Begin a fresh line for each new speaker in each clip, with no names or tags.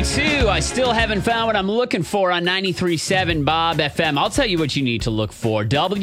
2, I still haven't found what I'm looking for on 93.7 Bob FM. I'll tell you what you need to look for.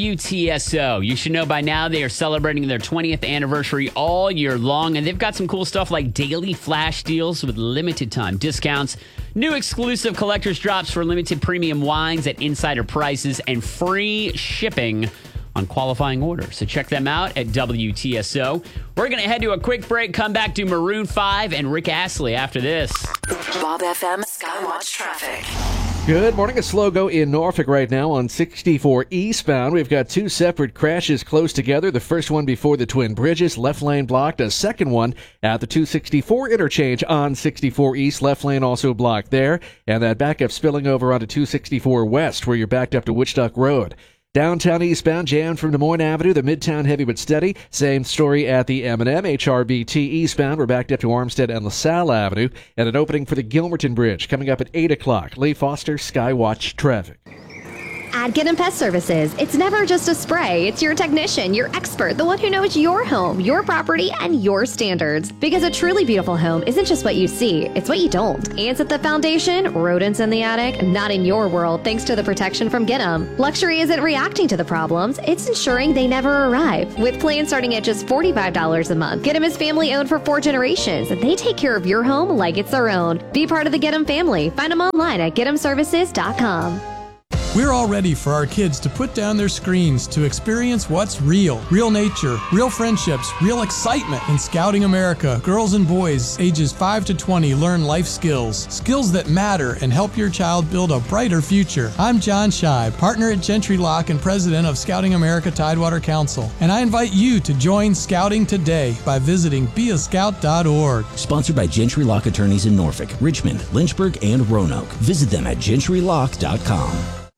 WTSO. You should know by now they are celebrating their 20th anniversary all year long, and they've got some cool stuff like daily flash deals with limited time discounts, new exclusive collector's drops for limited premium wines at insider prices, and free shipping on qualifying orders. So check them out at WTSO. We're going to head to a quick break, come back to Maroon 5 and Rick Astley after this.
Bob FM Skywatch Traffic.
Good morning. A slow go in Norfolk right now on 64 eastbound. We've got two separate crashes close together. The first one before the Twin Bridges, left lane blocked. A second one at the 264 interchange on 64 east, left lane also blocked there. And that backup spilling over onto 264 west where you're backed up to Wichita Road. Downtown eastbound, jammed from Des Moines Avenue, the Midtown heavy but steady. Same story at the M&M. HRBT eastbound, we're backed up to Armstead and LaSalle Avenue. And an opening for the Gilmerton Bridge coming up at 8 o'clock. Lee Foster, Skywatch Traffic.
At Get 'em Pest Services, it's never just a spray. It's your technician, your expert, the one who knows your home, your property, and your standards. Because a truly beautiful home isn't just what you see, it's what you don't. Ants at the foundation, rodents in the attic, not in your world thanks to the protection from Get 'em. Luxury isn't reacting to the problems, it's ensuring they never arrive. With plans starting at just $45 a month, Get 'em is family owned for 4 generations, and they take care of your home like it's their own. Be part of the Get 'em family. Find them online at getemservices.com.
We're all ready for our kids to put down their screens to experience what's real. Real nature, real friendships, real excitement. In Scouting America, girls and boys ages 5 to 20 learn life skills. Skills that matter and help your child build a brighter future. I'm John Scheib, partner at Gentry Lock and president of Scouting America Tidewater Council. And I invite you to join Scouting today by visiting beascout.org.
Sponsored by Gentry Lock Attorneys in Norfolk, Richmond, Lynchburg, and Roanoke. Visit them at gentrylock.com.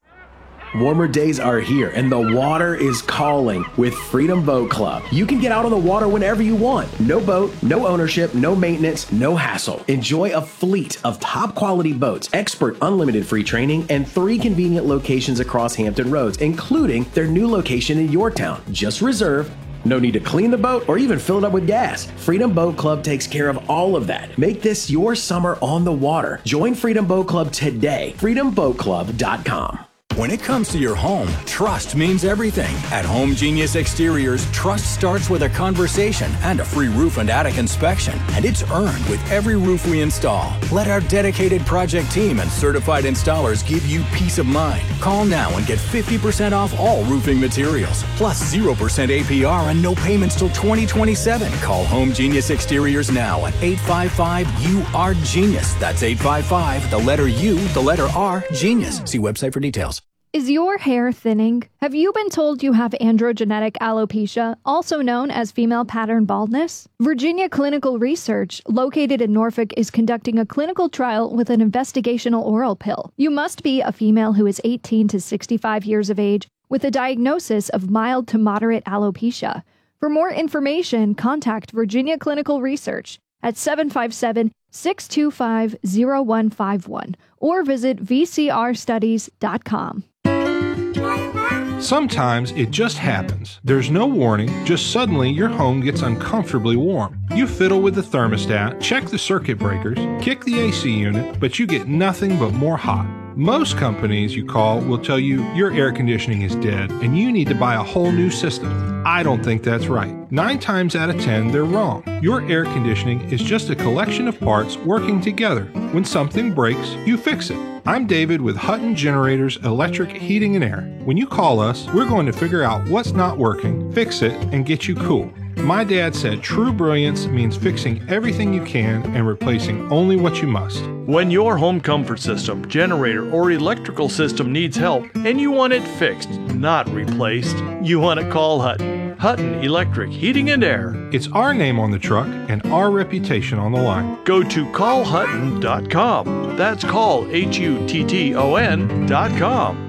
Warmer days are here and the water is calling with Freedom Boat Club. You can get out on the water whenever you want. No boat, no ownership, no maintenance, no hassle. Enjoy a fleet of top quality boats, expert unlimited free training, and 3 convenient locations across Hampton Roads, including their new location in Yorktown. Just reserve. No need to clean the boat or even fill it up with gas. Freedom Boat Club takes care of all of that. Make this your summer on the water. Join Freedom Boat Club today. FreedomBoatClub.com.
When it comes to your home, trust means everything. At Home Genius Exteriors, trust starts with a conversation and a free roof and attic inspection, and it's earned with every roof we install. Let our dedicated project team and certified installers give you peace of mind. Call now and get 50% off all roofing materials, plus 0% APR and no payments till 2027. Call Home Genius Exteriors now at 855-U-R-GENIUS. That's 855, the letter U, the letter R, Genius. See website for details.
Is your hair thinning? Have you been told you have androgenetic alopecia, also known as female pattern baldness? Virginia Clinical Research, located in Norfolk, is conducting a clinical trial with an investigational oral pill. You must be a female who is 18 to 65 years of age with a diagnosis of mild to moderate alopecia. For more information, contact Virginia Clinical Research at 757-625-0151 or visit vcrstudies.com.
Sometimes it just happens. There's no warning, just suddenly your home gets uncomfortably warm. You fiddle with the thermostat, check the circuit breakers, kick the AC unit, but you get nothing but more hot. Most companies you call will tell you your air conditioning is dead and you need to buy a whole new system. I don't think that's right. 9 times out of 10, they're wrong. Your air conditioning is just a collection of parts working together. When something breaks, you fix it. I'm David with Hutton Generators Electric Heating and Air. When you call us, we're going to figure out what's not working, fix it, and get you cool. My dad said true brilliance means fixing everything you can and replacing only what you must.
When your home comfort system, generator, or electrical system needs help and you want it fixed, not replaced, you want to call Hutton. Hutton Electric Heating and Air.
It's our name on the truck and our reputation on the line.
Go to callhutton.com. That's callhutton.com.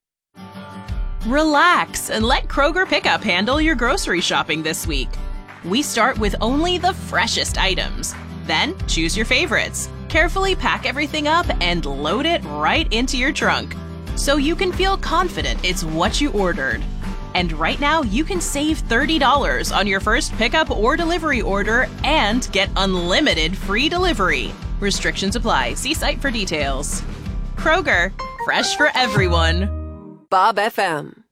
Relax and let Kroger Pickup handle your grocery shopping this week. We start with only the freshest items. Then choose your favorites. Carefully pack everything up and load it right into your trunk so you can feel confident it's what you ordered. And right now, you can save $30 on your first pickup or delivery order and get unlimited free delivery. Restrictions apply. See site for details. Kroger, fresh for everyone.
Bob FM.